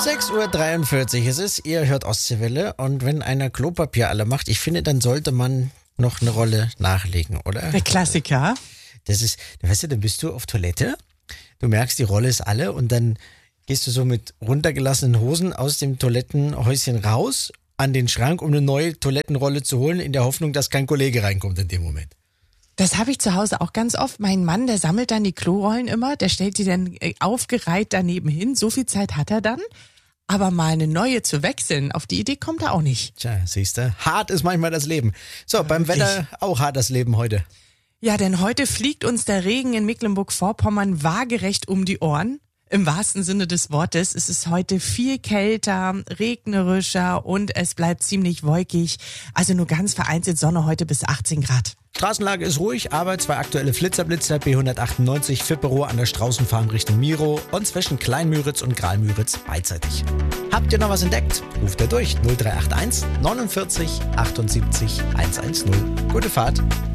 6:43 Uhr. Es ist, ihr hört Ostseewelle und wenn einer Klopapier alle macht, ich finde, dann sollte man noch eine Rolle nachlegen, oder? Der Klassiker. Das ist, weißt du, dann bist du auf Toilette, du merkst, die Rolle ist alle und dann gehst du so mit runtergelassenen Hosen aus dem Toilettenhäuschen raus an den Schrank, um eine neue Toilettenrolle zu holen, in der Hoffnung, dass kein Kollege reinkommt in dem Moment. Das habe ich zu Hause auch ganz oft. Mein Mann, der sammelt dann die Klorollen immer, der stellt die dann aufgereiht daneben hin. So viel Zeit hat er dann. Aber mal eine neue zu wechseln, auf die Idee kommt er auch nicht. Tja, siehst du, hart ist manchmal das Leben. So, beim Wetter auch hart das Leben heute. Ja, denn heute fliegt uns der Regen in Mecklenburg-Vorpommern waagerecht um die Ohren. Im wahrsten Sinne des Wortes. Es ist heute viel kälter, regnerischer und es bleibt ziemlich wolkig. Also nur ganz vereinzelt Sonne heute bis 18 Grad. Straßenlage ist ruhig, aber zwei aktuelle Flitzer B198 Fipperow an der Straußenfarm Richtung Miro und zwischen Kleinmüritz und Gralmüritz beidseitig. Habt ihr noch was entdeckt? Ruft er durch 0381 49 78 110. Gute Fahrt.